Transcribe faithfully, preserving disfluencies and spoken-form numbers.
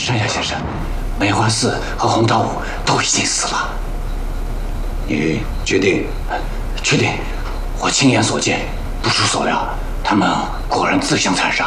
山下先生，梅花四和洪道武都已经死了。 你确定？ 确定。我亲眼所见，不出所料，他们果然自相残杀。